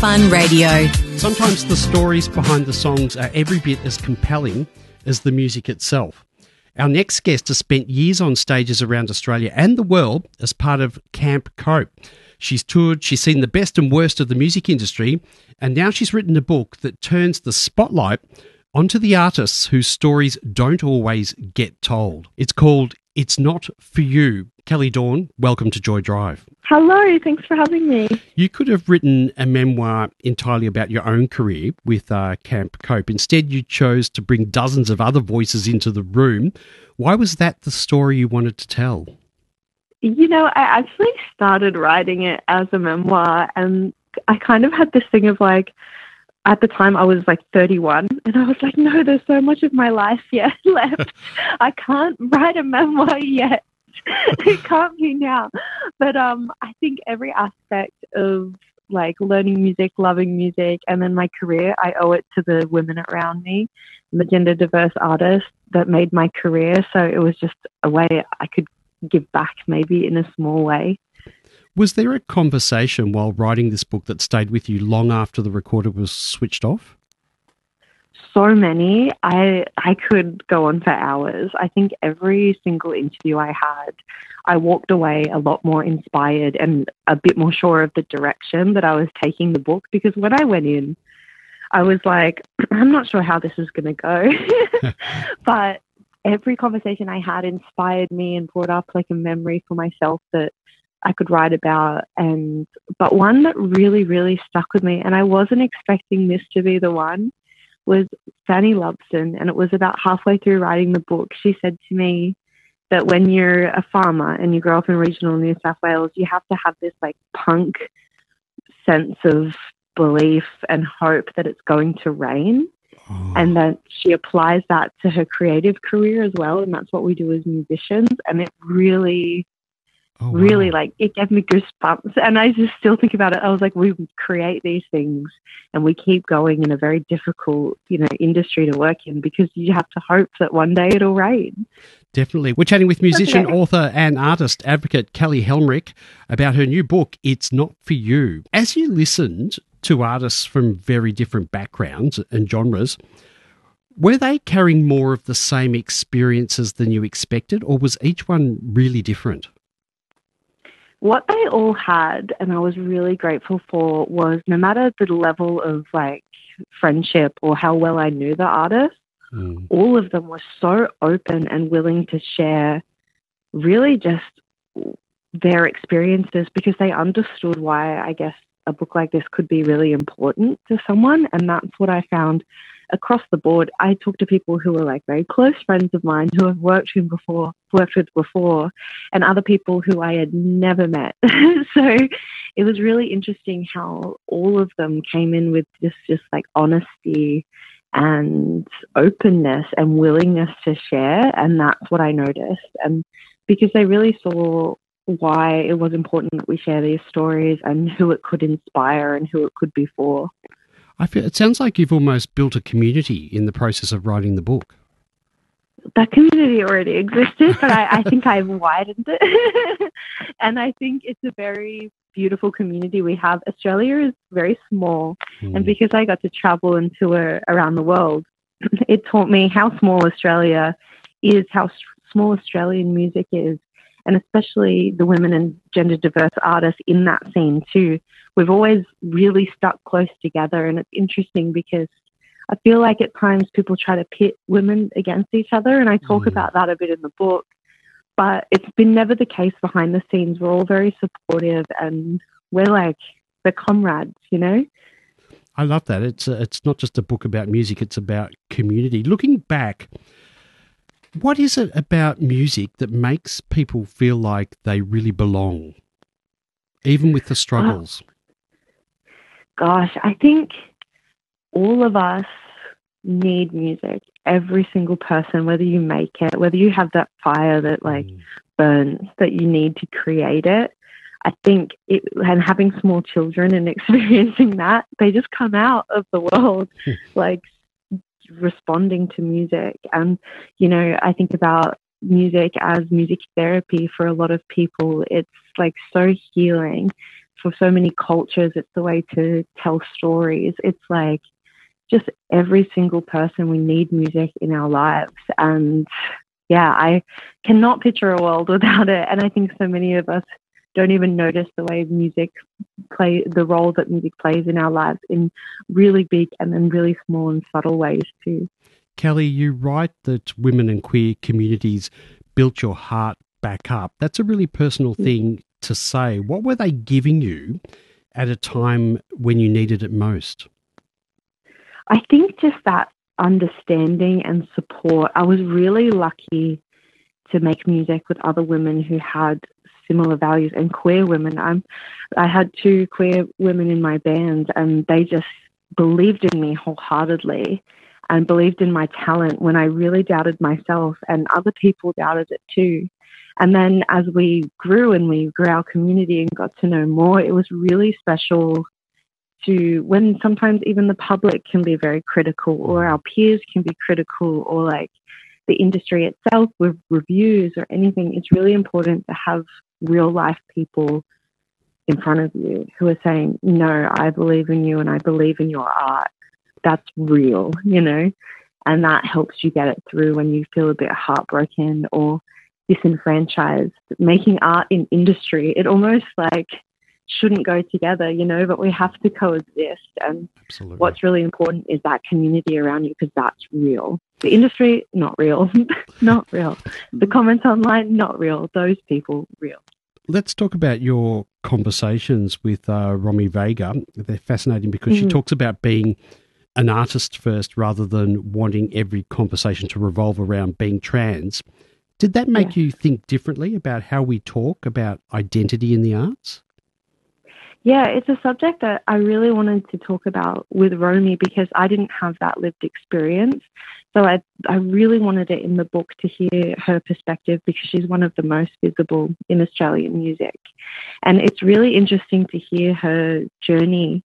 Fun Radio. Sometimes the stories behind the songs are every bit as compelling as the music itself. Our next guest has spent years on stages around Australia and the world as part of Camp Cope. She's toured, she's seen the best and worst of the music industry, and now she's written a book that turns the spotlight onto the artists whose stories don't always get told. It's called It's Not For You. Kelly Dawn, welcome to Joy Drive. Hello, thanks for having me. You could have written a memoir entirely about your own career with Camp Cope. Instead, you chose to bring dozens of other voices into the room. Why was that the story you wanted to tell? You know, I actually started writing it as a memoir, and I kind of had this thing of like, at the time I was like 31, and I was like, no, there's so much of my life yet left. I can't write a memoir yet. It can't be now. But I think every aspect of like learning music, loving music, and then my career, I owe it to the women around me, the gender diverse artists that made my career. So it was just a way I could give back maybe in a small way. Was there a conversation while writing this book that stayed with you long after the recorder was switched off? So many. I could go on for hours. I think every single interview I had, I walked away a lot more inspired and a bit more sure of the direction that I was taking the book, because when I went in, I was like, I'm not sure how this is going to go. But every conversation I had inspired me and brought up like a memory for myself that I could write about. But one that really, really stuck with me, and I wasn't expecting this to be the one, was Fanny Lobson. And it was about halfway through writing the book. She said to me that when you're a farmer and you grow up in regional New South Wales, you have to have this like punk sense of belief and hope that it's going to rain. Oh. And that she applies that to her creative career as well. And that's what we do as musicians. And it really... Really, like, it gave me goosebumps. And I just still think about it. I was like, we create these things and we keep going in a very difficult, industry to work in, because you have to hope that one day it'll rain. Definitely. We're chatting with musician, author and artist advocate Kelly Helmrich about her new book, It's Not For You. As you listened to artists from very different backgrounds and genres, were they carrying more of the same experiences than you expected, or was each one really different? What they all had, and I was really grateful for, was no matter the level of like friendship or how well I knew the artist, all of them were so open and willing to share really just their experiences, because they understood why, I guess, a book like this could be really important to someone. And that's what I found across the board. I talked to people who were like very close friends of mine who I've worked with before, and other people who I had never met. So it was really interesting how all of them came in with just like honesty and openness and willingness to share. And that's what I noticed. And because they really saw why it was important that we share these stories and who it could inspire and who it could be for. I feel it sounds like you've almost built a community in the process of writing the book. That community already existed, but I think I've widened it. And I think it's a very beautiful community we have. Australia is very small. And because I got to travel and tour around the world, it taught me how small Australia is, how small Australian music is, and especially the women and gender diverse artists in that scene too. We've always really stuck close together, and it's interesting because I feel like at times people try to pit women against each other, and I talk about that a bit in the book, but it's been never the case behind the scenes. We're all very supportive, and we're comrades, I love that. It's not just a book about music, it's about community. Looking back, what is it about music that makes people feel like they really belong, even with the struggles? Gosh, I think all of us need music. Every single person, whether you make it, whether you have that fire that burns, that you need to create it. I think and having small children and experiencing that, they just come out of the world responding to music. And, I think about music as music therapy for a lot of people. It's so healing for so many cultures, it's the way to tell stories. It's like just every single person, we need music in our lives. And yeah, I cannot picture a world without it. And I think so many of us don't even notice the way the role that music plays in our lives in really big and then really small and subtle ways too. Kelly, you write that women and queer communities built your heart back up. That's a really personal thing to say. What were they giving you at a time when you needed it most? I think just that understanding and support. I was really lucky to make music with other women who had similar values and queer women. I had two queer women in my band, and they just believed in me wholeheartedly and believed in my talent when I really doubted myself, and other people doubted it too. And then as we grew and we grew our community and got to know more, it was really special to when sometimes even the public can be very critical, or our peers can be critical, or like the industry itself with reviews or anything. It's really important to have real life people in front of you who are saying, no, I believe in you and I believe in your art. That's real, and that helps you get it through when you feel a bit heartbroken or disenfranchised. Making art in industry, it almost like shouldn't go together, but we have to coexist. And Absolutely. What's really important is that community around you, because that's real. The industry, not real. Not real. The comments online, not real. Those people, real. Let's talk about your conversations with Romy Vega. They're fascinating because she talks about being an artist first rather than wanting every conversation to revolve around being trans. Did that make you think differently about how we talk about identity in the arts? Yeah, it's a subject that I really wanted to talk about with Romy because I didn't have that lived experience. So I really wanted it in the book to hear her perspective because she's one of the most visible in Australian music. And it's really interesting to hear her journey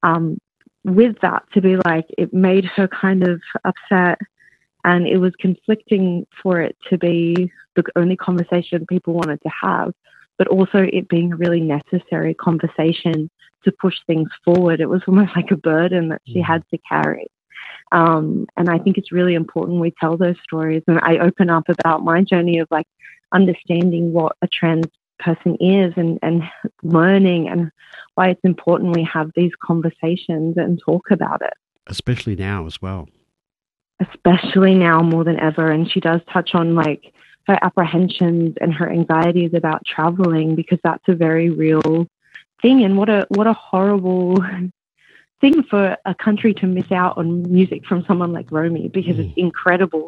with that, to be like, it made her kind of upset, and it was conflicting for it to be the only conversation people wanted to have, but also it being a really necessary conversation to push things forward. It was almost like a burden that she had to carry. And I think it's really important we tell those stories. And I open up about my journey of like understanding what a trans person is and learning, and why it's important we have these conversations and talk about it. Especially now as well. Especially now more than ever. And she does touch on like her apprehensions and her anxieties about traveling, because that's a very real thing. And what a horrible thing for a country to miss out on music from someone like Romy, because it's incredible.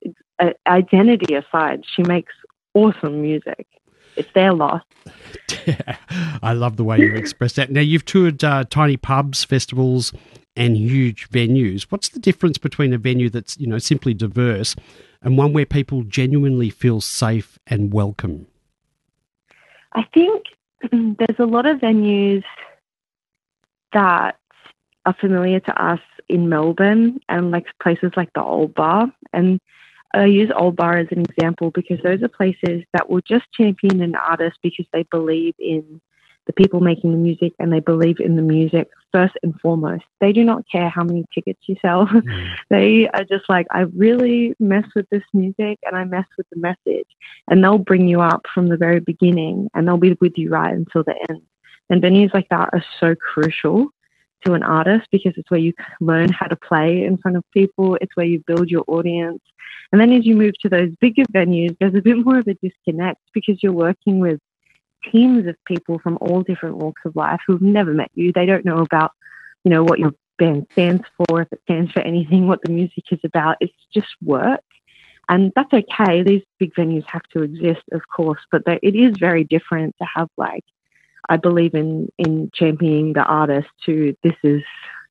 Identity aside, she makes awesome music. It's their loss. Yeah, I love the way you express that. Now, you've toured tiny pubs, festivals, and huge venues. What's the difference between a venue that's, simply diverse and one where people genuinely feel safe and welcome? I think there's a lot of venues that are familiar to us in Melbourne, and like places like the Old Bar. And I use Old Bar as an example because those are places that will just champion an artist because they believe in the people making the music and they believe in the music first and foremost. They do not care how many tickets you sell. They are just like, I really mess with this music and I mess with the message. And they'll bring you up from the very beginning and they'll be with you right until the end. And venues like that are so crucial to an artist because it's where you learn how to play in front of people. It's where you build your audience. And then as you move to those bigger venues, there's a bit more of a disconnect because you're working with teams of people from all different walks of life who've never met you. They don't know about, what your band stands for, if it stands for anything, what the music is about. It's just work. And that's okay. These big venues have to exist, of course, but it is very different to have I believe in championing the artist to this is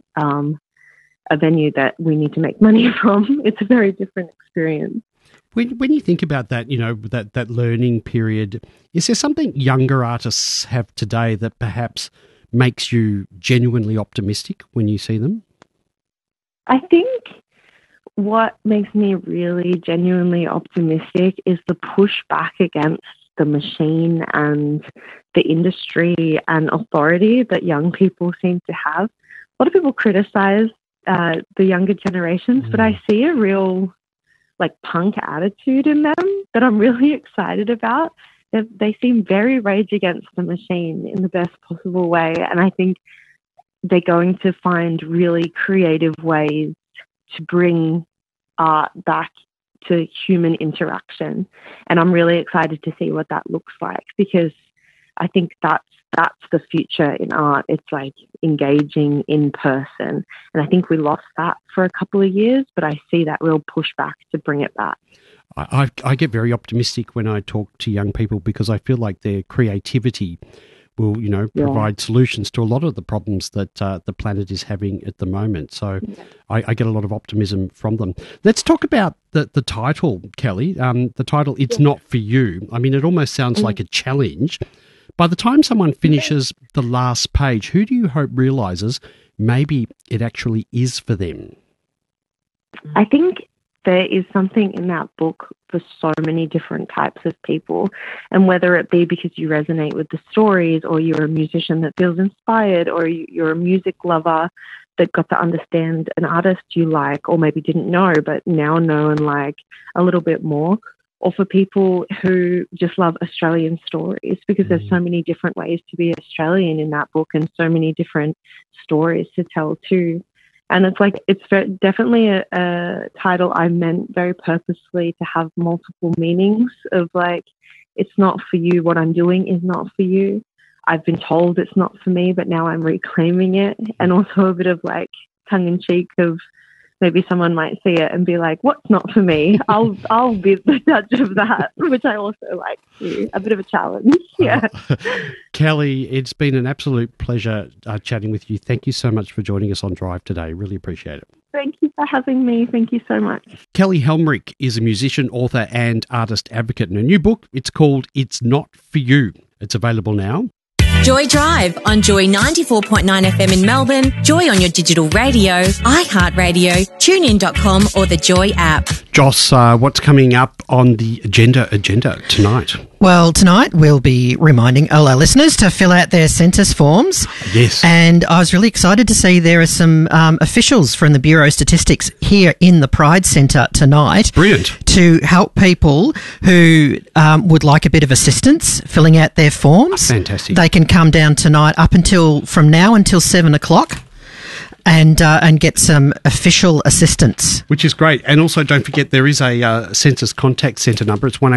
a venue that we need to make money from. It's a very different experience. When you think about that, that learning period, is there something younger artists have today that perhaps makes you genuinely optimistic when you see them? I think what makes me really genuinely optimistic is the pushback against the machine and the industry and authority that young people seem to have. A lot of people criticize the younger generations, but I see a real punk attitude in them that I'm really excited about. They seem very Rage Against the Machine in the best possible way, and I think they're going to find really creative ways to bring art back to human interaction. And I'm really excited to see what that looks like, because I think that's the future in art. It's engaging in person. And I think we lost that for a couple of years, but I see that real pushback to bring it back. I get very optimistic when I talk to young people, because I feel like their creativity will, provide solutions to a lot of the problems that the planet is having at the moment. So I get a lot of optimism from them. Let's talk about the title, Kelly. The title, It's Not For You. I mean, it almost sounds like a challenge. By the time someone finishes the last page, who do you hope realises maybe it actually is for them? I think there is something in that book for so many different types of people, and whether it be because you resonate with the stories, or you're a musician that feels inspired, or you're a music lover that got to understand an artist you like, or maybe didn't know but now know and like a little bit more, or for people who just love Australian stories, because there's so many different ways to be Australian in that book, and so many different stories to tell too. And it's definitely a title I meant very purposely to have multiple meanings of it's not for you. What I'm doing is not for you. I've been told it's not for me, but now I'm reclaiming it. And also a bit of tongue in cheek of maybe someone might see it and be like, what's not for me? I'll be the judge of that, which I also like too. A bit of a challenge. Yeah. Kelly, it's been an absolute pleasure chatting with you. Thank you so much for joining us on Drive today. Really appreciate it. Thank you for having me. Thank you so much. Kelly Helmerich is a musician, author and artist advocate, and a new book, it's called It's Not For You. It's available now. Joy Drive on Joy 94.9 FM in Melbourne, Joy on your digital radio, iHeartRadio, TuneIn.com or the Joy app. Joss, what's coming up on the agenda tonight? Well, tonight we'll be reminding all our listeners to fill out their census forms. Yes. And I was really excited to see there are some officials from the Bureau of Statistics here in the Pride Centre tonight. Brilliant. To help people who would like a bit of assistance filling out their forms. Fantastic. They can come down tonight from now until 7 o'clock. And get some official assistance. Which is great. And also don't forget there is a Census Contact Centre number. It's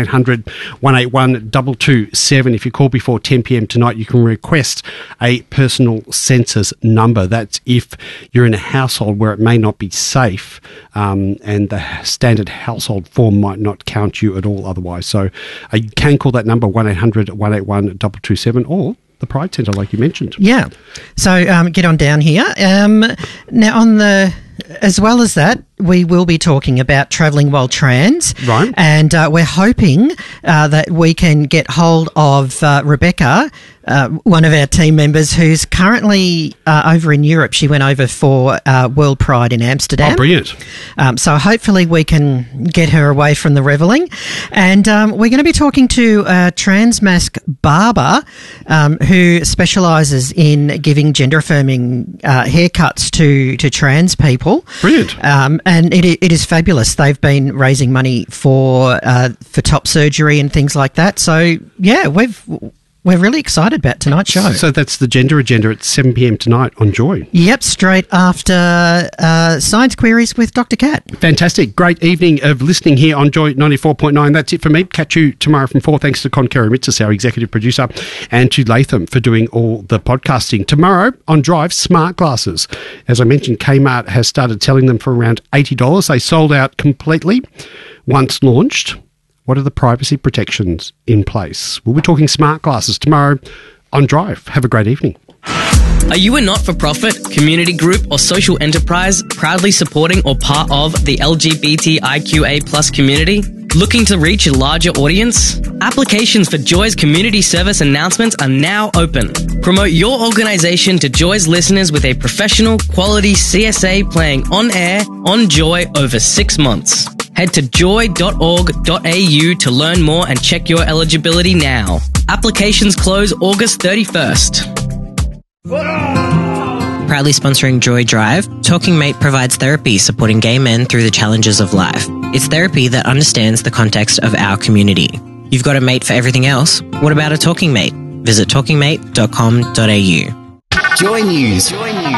1-800-181-227. If you call before 10 p.m. tonight, you can request a personal census number. That's if you're in a household where it may not be safe and the standard household form might not count you at all otherwise. So you can call that number 1-800-181-227 or the Pride Centre, like you mentioned. Yeah. So get on down here. Now, as well as that, we will be talking about travelling while trans. Right. And we're hoping that we can get hold of Rebecca, one of our team members who's currently over in Europe. She went over for World Pride in Amsterdam. Oh, brilliant. So hopefully we can get her away from the revelling. And we're going to be talking to a trans-mask barber who specialises in giving gender-affirming haircuts to trans people. Brilliant. And it is fabulous. They've been raising money for top surgery and things like that. So, yeah, we're really excited about tonight's show. So that's the Gender Agenda at 7 p.m. tonight on Joy. Yep, straight after Science Queries with Dr. Kat. Fantastic. Great evening of listening here on Joy 94.9. That's it for me. Catch you tomorrow from 4. Thanks to Con Mitsis, our executive producer, and to Latham for doing all the podcasting. Tomorrow on Drive, smart glasses. As I mentioned, Kmart has started selling them for around $80. They sold out completely once launched. What are the privacy protections in place? We'll be talking smart glasses tomorrow on Drive. Have a great evening. Are you a not-for-profit, community group or social enterprise proudly supporting or part of the LGBTIQA+ community? Looking to reach a larger audience? Applications for Joy's community service announcements are now open. Promote your organisation to Joy's listeners with a professional, quality CSA playing on air, on Joy over 6 months. Head to joy.org.au to learn more and check your eligibility now. Applications close August 31st. Proudly sponsoring Joy Drive, Talking Mate provides therapy supporting gay men through the challenges of life. It's therapy that understands the context of our community. You've got a mate for everything else. What about a talking mate? Visit talkingmate.com.au. Joy News.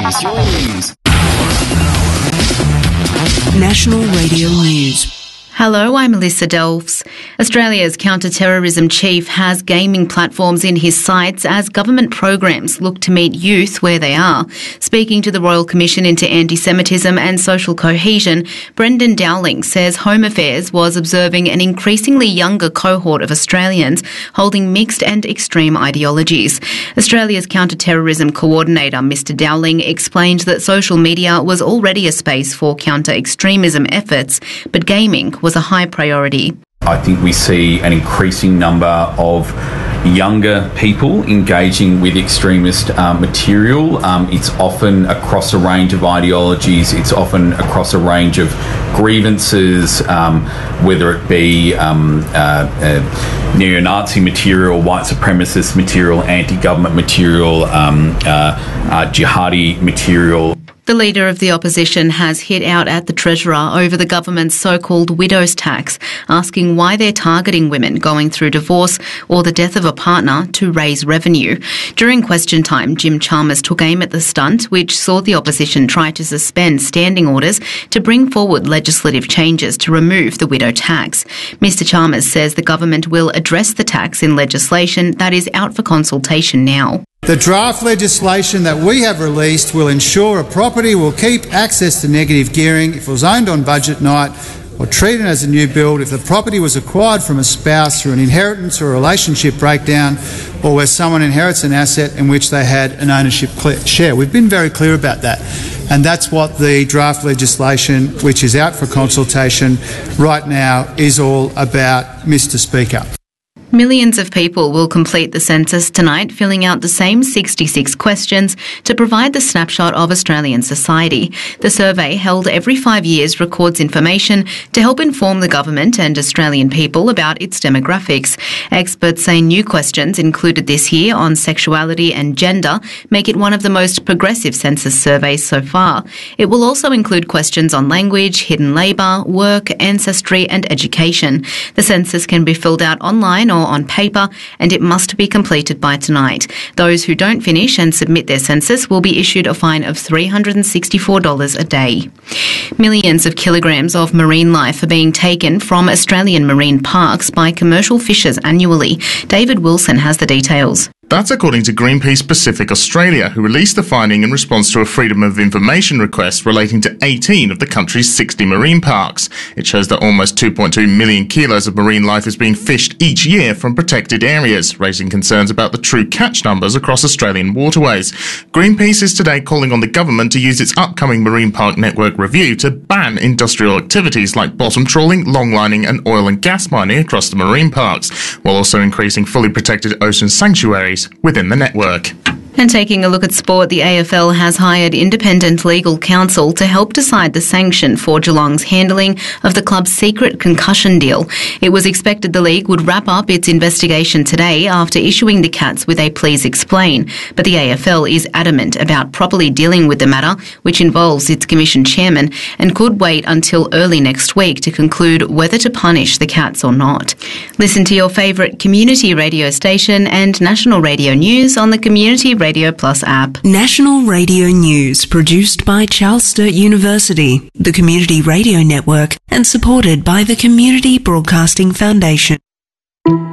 National Radio News. Hello, I'm Melissa Delves. Australia's counter-terrorism chief has gaming platforms in his sights as government programs look to meet youth where they are. Speaking to the Royal Commission into Anti-Semitism and Social Cohesion, Brendan Dowling says Home Affairs was observing an increasingly younger cohort of Australians holding mixed and extreme ideologies. Australia's counter-terrorism coordinator, Mr. Dowling, explained that social media was already a space for counter-extremism efforts, but gaming was a high priority. I think we see an increasing number of younger people engaging with extremist material. It's often across a range of ideologies. It's often across a range of grievances, whether it be neo-Nazi material, white supremacist material, anti-government material, jihadi material. The leader of the opposition has hit out at the Treasurer over the government's so-called widow's tax, asking why they're targeting women going through divorce or the death of a partner to raise revenue. During question time, Jim Chalmers took aim at the stunt, which saw the opposition try to suspend standing orders to bring forward legislative changes to remove the widow tax. Mr. Chalmers says the government will address the tax in legislation that is out for consultation now. The draft legislation that we have released will ensure a property will keep access to negative gearing if it was owned on budget night or treated as a new build if the property was acquired from a spouse through an inheritance or a relationship breakdown or where someone inherits an asset in which they had an ownership share. We've been very clear about that. And that's what the draft legislation, which is out for consultation right now, is all about, Mr. Speaker. Millions of people will complete the census tonight, filling out the same 66 questions to provide the snapshot of Australian society. The survey, held every 5 years, records information to help inform the government and Australian people about its demographics. Experts say new questions included this year on sexuality and gender make it one of the most progressive census surveys so far. It will also include questions on language, hidden labour, work, ancestry and education. The census can be filled out online or on paper, and it must be completed by tonight. Those who don't finish and submit their census will be issued a fine of $364 a day. Millions of kilograms of marine life are being taken from Australian marine parks by commercial fishers annually. David Wilson has the details. That's according to Greenpeace Pacific Australia, who released the finding in response to a Freedom of Information request relating to 18 of the country's 60 marine parks. It shows that almost 2.2 million kilos of marine life is being fished each year from protected areas, raising concerns about the true catch numbers across Australian waterways. Greenpeace is today calling on the government to use its upcoming Marine Park Network review to ban industrial activities like bottom trawling, longlining and oil and gas mining across the marine parks, while also increasing fully protected ocean sanctuaries within the network. And taking a look at sport, the AFL has hired independent legal counsel to help decide the sanction for Geelong's handling of the club's secret concussion deal. It was expected the league would wrap up its investigation today after issuing the Cats with a please explain, but the AFL is adamant about properly dealing with the matter, which involves its commission chairman, and could wait until early next week to conclude whether to punish the Cats or not. Listen to your favourite community radio station and national radio news on the Community Radio Plus app. National Radio News, produced by Charles Sturt University, the Community Radio Network, and supported by the Community Broadcasting Foundation.